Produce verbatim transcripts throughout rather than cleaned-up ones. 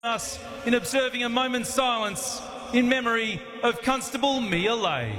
us in observing a moment's silence in memory of Constable Mia Lay.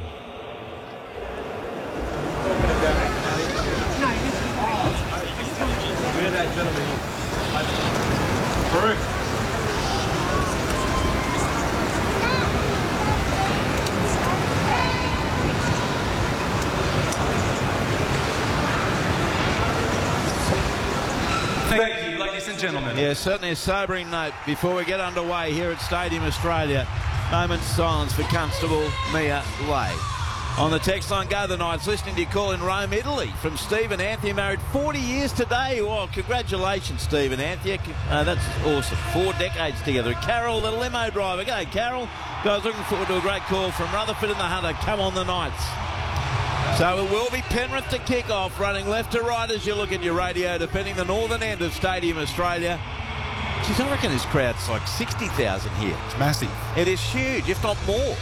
Thank you, ladies and gentlemen. Yeah, certainly a sobering note before we get underway here at Stadium Australia. Moment's silence for Constable Mia Lay. On the text line, go the Knights. Listening to your call in Rome, Italy, from Stephen Anthea, married forty years today. Well, congratulations, Stephen Anthea. Uh, that's awesome. Four decades together. Carol, the limo driver. Go, Carol. Guys, looking forward to a great call from Rutherford and the Hunter. Come on, the Knights. So it will be Penrith to kick off, running left to right as you look at your radio, defending the northern end of Stadium Australia. Geez, I reckon this crowd's like sixty thousand here. It's massive. It is huge, if not more.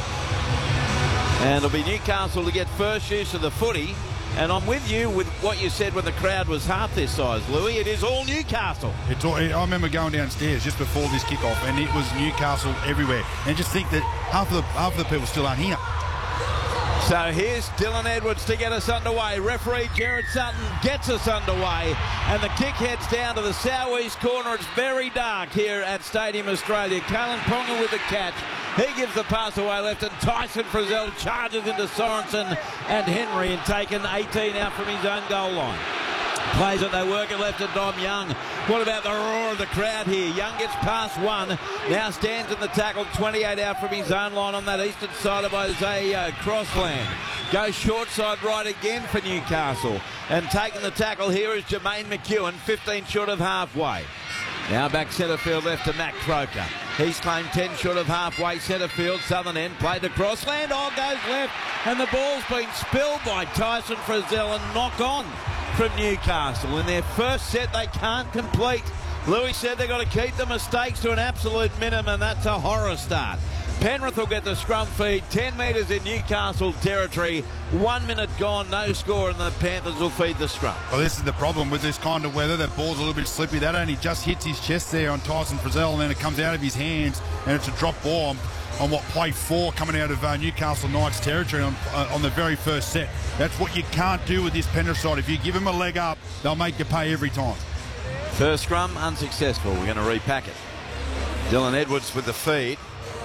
And it'll be Newcastle to get first use of the footy. And I'm with you with what you said when the crowd was half this size, Louis. It is all Newcastle. It's all, I remember going downstairs just before this kickoff, and it was Newcastle everywhere. And just think that half of the half of the people still aren't here. So here's Dylan Edwards to get us underway. Referee Gerard Sutton gets us underway. And the kick heads down to the southeast corner. It's very dark here at Stadium Australia. Kalen Ponga with the catch. He gives the pass away left, and Tyson Frizzell charges into Sorensen and Henry, and taken eighteen out from his own goal line. Plays it, they work it left to Dom Young. What about the roar of the crowd here? Young gets past one, now stands in the tackle, twenty-eight out from his own line on that eastern side of Isaiah Crossland. Goes short side right again for Newcastle. And taking the tackle here is Jermaine McEwen, fifteen short of halfway. Now back centre field left to Matt Croker. He's claimed ten short of halfway centre field, southern end, played to Crossland, all goes left, and the ball's been spilled by Tyson Frizzell and knock on from Newcastle. In their first set, they can't complete. Louis said they've got to keep the mistakes to an absolute minimum. That's a horror start. Penrith will get the scrum feed, ten metres in Newcastle territory. One minute gone, no score, and the Panthers will feed the scrum. Well, this is the problem with this kind of weather. That ball's a little bit slippy. That only just hits his chest there on Tyson Frizzell, and then it comes out of his hands, and it's a drop ball on, on what, play four coming out of uh, Newcastle Knights territory on, uh, on the very first set. That's what you can't do with this Penrith side. If you give them a leg up, they'll make you pay every time. First scrum, unsuccessful. We're going to repack it. Dylan Edwards with the feed.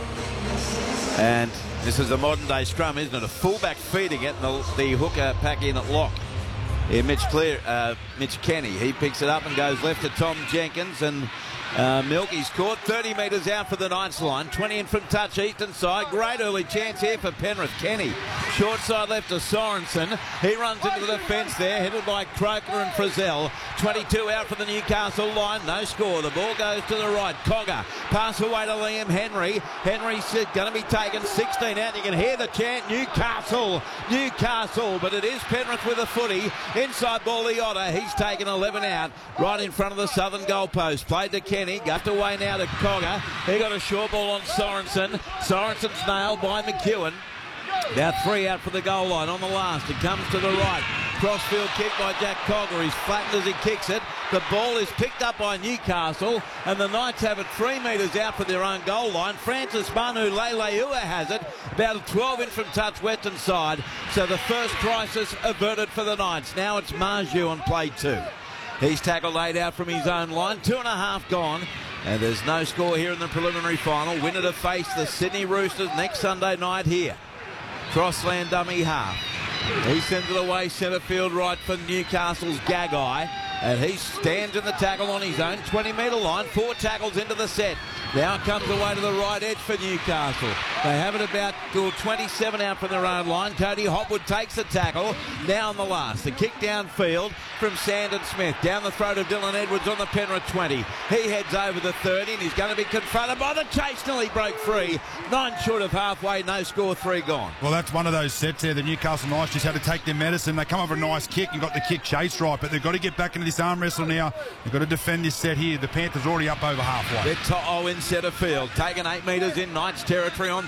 And this is a modern-day scrum, isn't it? A fullback feeding it, and the, the hooker pack in at lock. Here, Mitch Clear, uh, Mitch Kenny, he picks it up and goes left to Tom Jenkins, and uh, Milky's caught thirty metres out for the Knights line, twenty in from touch eastern side. Great early chance here for Penrith. Kenny, short side left to Sorensen. He runs into the defence there, headed by Croker and Frizzell. twenty-two out for the Newcastle line, no score. The ball goes to the right. Cogger, pass away to Liam Henry. Henry's going to be taken, sixteen out. You can hear the chant, Newcastle, Newcastle, but it is Penrith with a footy. Inside ball, the Otter. He's taken eleven out, right in front of the southern goalpost. Played to Kenny, guffed away now to Cogger. He got a short ball on Sorensen. Sorensen's nailed by McEwen. Now three out for the goal line on the last. It comes to the right. Crossfield kick by Jack Cogger. He's flattened as he kicks it. The ball is picked up by Newcastle, and the Knights have it three metres out for their own goal line. Francis Manu Leleua has it, about twelve in from touch western side. So the first crisis averted for the Knights. Now it's Marju on play two. He's tackled eight out from his own line. Two and a half gone. And there's no score here in the preliminary final. Winner to face the Sydney Roosters next Sunday night here. Crossland dummy half. He sends it away centre field right for Newcastle's Gagai. And he stands in the tackle on his own twenty metre line. Four tackles into the set. Now comes away to the right edge for Newcastle. They have it about twenty-seven out from their own line. Cody Hopwood takes the tackle. Now on the last. The kick downfield from Sandon Smith. Down the throat of Dylan Edwards on the Penrith twenty. He heads over the thirty, and he's going to be confronted by the chase. Nearly broke free. Nine short of halfway. No score. Three gone. Well, that's one of those sets there. The Newcastle Knights just had to take their medicine. They come over a nice kick and got the kick chase right, but they've got to get back into this arm wrestle now. They've got to defend this set here. The Panthers already up over halfway. They're To'o in centre field. Taken eight metres in Knights territory on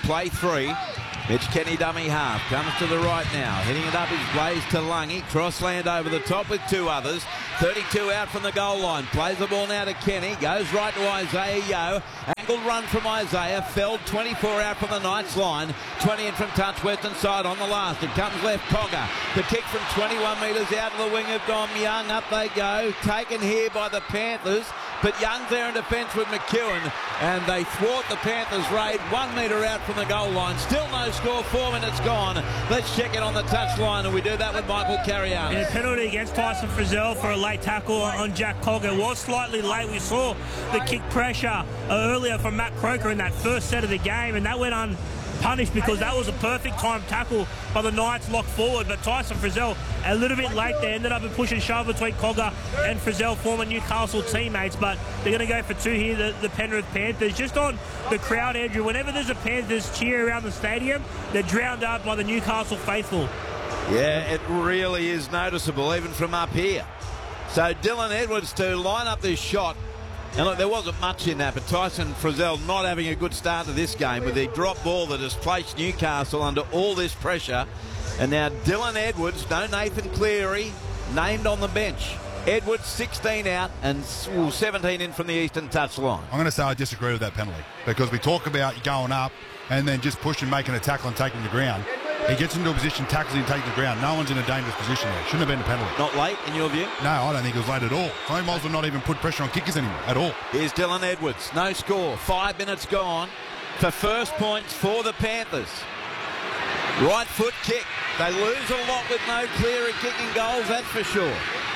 play three. It's Kenny dummy half. Comes to the right now. Hitting it up is Blaze Talangi. Crossland over the top with two others. thirty-two out from the goal line. Plays the ball now to Kenny. Goes right to Isaiah Yeo. Angled run from Isaiah. Felled twenty-four out from the Knights line. twenty in from touch western side on the last. It comes left Cogger. The kick from twenty-one metres out of the wing of Dom Young. Up they go. Taken here by the Panthers. But Young's there in defence with McEwen, and they thwart the Panthers' raid one metre out from the goal line. Still no score, four minutes gone. Let's check it on the touchline, and we do that with Michael Carianis. Yeah, penalty against Tyson Frizzell for a late tackle on Jack Cogger. Was slightly late. We saw the kick pressure earlier from Matt Croker in that first set of the game, and that went on punished because that was a perfect time tackle by the Knights locked forward. But Tyson Frizzell a little bit late there, ended up in push and shove between Cogger and Frizzell, former Newcastle teammates. But they're going to go for two here, the, the Penrith Panthers. Just on the crowd, Andrew, whenever there's a Panthers cheer around the stadium, they're drowned out by the Newcastle faithful. Yeah, it really is noticeable, even from up here. So Dylan Edwards to line up this shot. And look, there wasn't much in that, but Tyson Frizzell not having a good start to this game with the drop ball that has placed Newcastle under all this pressure. And now Dylan Edwards, no Nathan Cleary, named on the bench. Edwards sixteen out and seventeen in from the eastern touchline. I'm going to say I disagree with that penalty because we talk about going up and then just pushing, making a tackle and taking the ground. He gets into a position, tackles him, taking the ground. No one's in a dangerous position there. Shouldn't have been a penalty. Not late, in your view? No, I don't think it was late at all. I might as well not even put pressure on kickers anymore, at all. Here's Dylan Edwards. No score. Five minutes gone for first points for the Panthers. Right foot kick. They lose a lot with no Cleary kicking goals, that's for sure.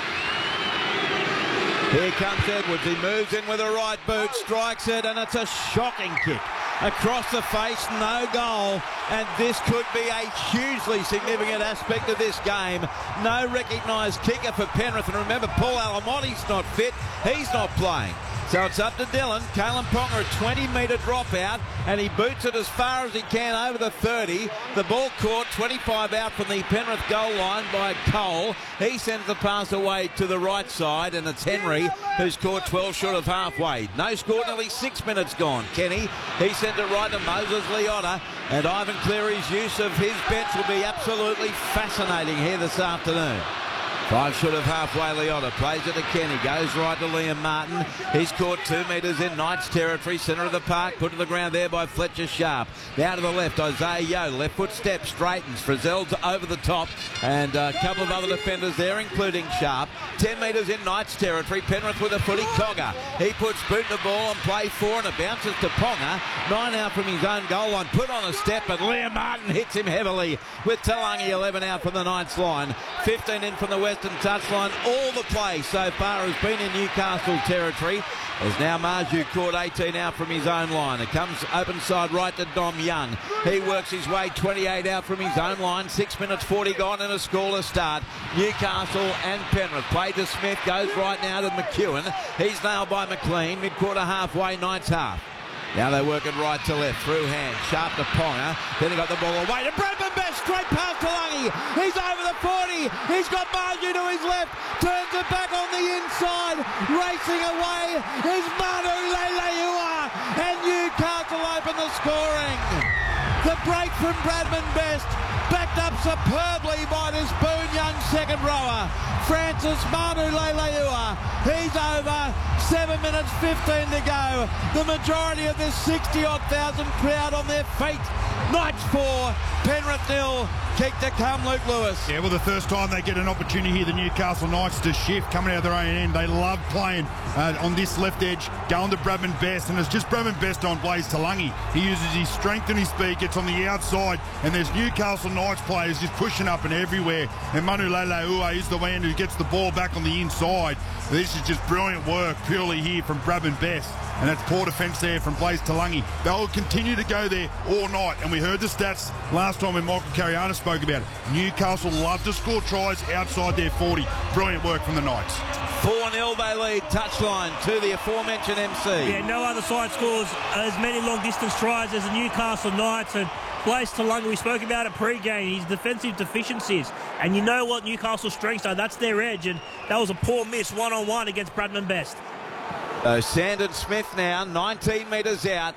Here comes Edwards. He moves in with a right boot, strikes it, and it's a shocking kick. Across the face, no goal, and this could be a hugely significant aspect of this game. No recognised kicker for Penrith, and remember, Paul Alamonte's not fit, he's not playing. So it's up to Dylan. Kalen Ponga, a twenty metre dropout, and he boots it as far as he can over the thirty. The ball caught twenty-five out from the Penrith goal line by Cole. He sends the pass away to the right side, and it's Henry who's caught twelve short of halfway. No score, nearly six minutes gone. Kenny, he sent it right to Moses Leota, and Ivan Cleary's use of his bench will be absolutely fascinating here this afternoon. Five short of halfway, Leota plays it to Kenny, goes right to Liam Martin. He's caught two metres in Knights territory, centre of the park, put to the ground there by Fletcher Sharp. Now to the left, Isaiah Yeo, left foot step, straightens, Frizzell's over the top, and a couple of other defenders there, including Sharp. Ten metres in Knights territory, Penrith with a footy, Cogger. He puts boot the ball and play four, and it bounces to Ponga. Nine out from his own goal line, put on a step, but Liam Martin hits him heavily with Talangi, eleven out from the Knights line. fifteen in from the western touchline. All the play so far has been in Newcastle territory. As now Marju caught eighteen out from his own line. It comes open side right to Dom Young. He works his way twenty-eight out from his own line. Six minutes forty gone and a scoreless start. Newcastle and Penrith. Play to Smith. Goes right now to McEwen. He's nailed by McLean. Mid-quarter halfway, Knights half. Now they work it right to left, through hand, Sharp to Ponga. Then he got the ball away to Bradman Best, straight past Talangi. He's over the forty. He's got Marju to his left, turns it back on the inside. Racing away is Manu Leilua, and Newcastle open the scoring. The break from Bradman Best, backed up superbly by this Boone Young second rower, Francis Manu Leilua. He's over. Seven minutes fifteen to go. The majority of this sixty odd thousand crowd on their feet. Knights four, Penrith nil. Kick to come, Luke Lewis. Yeah, well, the first time they get an opportunity here, the Newcastle Knights to shift, coming out of their own end. They love playing uh, on this left edge, going to Bradman Best, and it's just Bradman Best on Blaze Talangi. He uses his strength and his speed, gets on the outside, and there's Newcastle Knights players just pushing up and everywhere. And Manu Leilua is the man who gets the ball back on the inside. This is just brilliant work purely here from Bradman Best. And that's poor defence there from Blaze Talangi. They'll continue to go there all night. And we heard the stats last time when Michael Carianis spoke about it. Newcastle love to score tries outside their forty. Brilliant work from the Knights. four nil they lead, touchline to the aforementioned M C. Yeah, no other side scores as many long-distance tries as the Newcastle Knights. And Blaze Talangi, we spoke about it pre-game, his defensive deficiencies. And you know what Newcastle's strengths are. That's their edge. And that was a poor miss one-on-one against Bradman Best. So Sandon Smith now, nineteen metres out.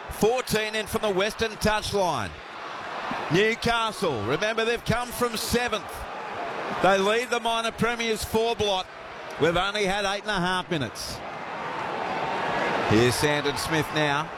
fourteen in from the western touchline. Newcastle, remember they've come from seventh. They lead the minor premiers four blot. We've only had eight and a half minutes. Here's Sandon Smith now.